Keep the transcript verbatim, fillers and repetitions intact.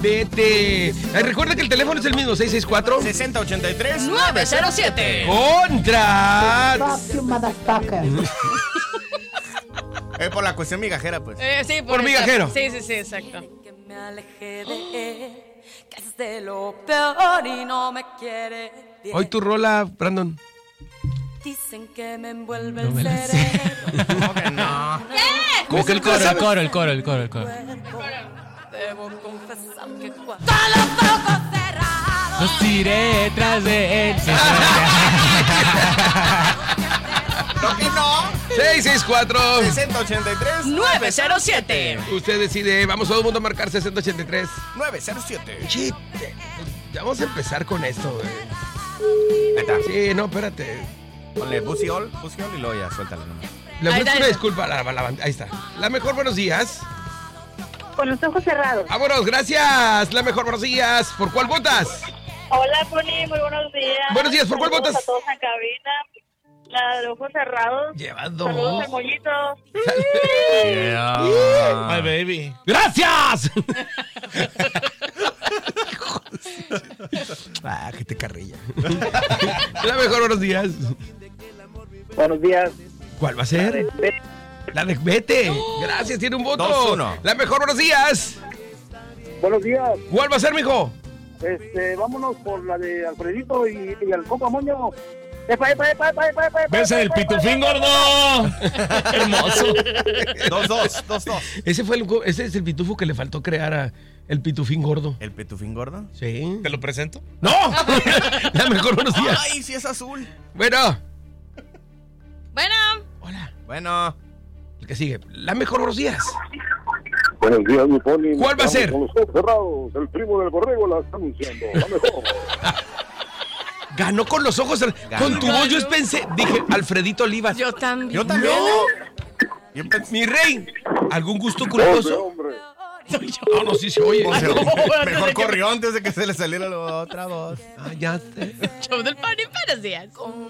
Vete. Ay, recuerda que el teléfono es el mismo, seis seis cuatro seis cero ocho tres nueve cero siete. Contra. Fuck you, motherfucker. Es por la cuestión migajera, pues. Eh, sí, Por migajero. Sí, sí, sí, exacto. Que me alejé de él, que es de lo peor y no me quiere bien. Hoy tu rola, Brandon. Dicen que me envuelve el cerebro. ¿Cómo que no? ¿Qué? ¿Cómo que el coro? El coro, el coro, el coro, el coro. Debo confesar que cuando con los ojos cerrados Los tiré detrás de él. ¿No que no? seis seis cuatro seis cero ocho tres nueve cero siete. Usted decide, vamos todo el mundo a marcar seis cero ocho tres. nueve cero siete. Chit. Ya vamos a empezar con esto, güey. Ahí está. Sí, no, espérate. Ponle Busi All, Busi All y luego ya, suéltala nomás. Le Ahí ofrezco está, una ahí disculpa a la, a la banda. Ahí está. La mejor, buenos días. Con los ojos cerrados. Vámonos, gracias. La mejor, buenos días. ¿Por cuál votas? Hola, Pony, muy buenos días. Buenos días, ¿por cuál Saludos votas? a todos en cabina. La de ojos cerrados. Lleva Saludos dos. al mollito. My baby. ¡Gracias! Ah, que te carrilla. La mejor, buenos días. Buenos días. ¿Cuál va a ser? La de Vete. Gracias, tiene un voto. dos uno. La mejor, buenos días. Buenos días. ¿Cuál va a ser, mijo? Este, vámonos por la de Alfredito y, y el compa Moño. ¡Epa, epa, epa, epa, epa, epa! ¡Ves el pitufín, gordo! Hermoso. dos dos, dos dos. Ese fue el, ese es el pitufo que le faltó crear a el pitufín gordo. ¿El pitufín gordo? Sí. ¿Te lo presento? ¡No! La mejor, buenos días. Ay, sí es azul. Bueno. Bueno. Hola. Bueno. El que sigue. La mejor, buenos días. Buenos días, mi Pony. ¿Cuál va a ser? Con los ojos cerrados, el primo del borrego la está anunciando. La mejor. Ganó con los ojos. Ganó. Con tu voz yo pensé, dije, Alfredito Olivas. Yo también. Yo también. No. Yo pensé- Mi rey, ¿algún gusto Hombre, culposo? hombre. Soy yo. No, no, sí se oye. O sea, No, antes mejor de que- corrió antes de que se le saliera la otra voz. Ah, ya sé. Show del Pony, buenos días.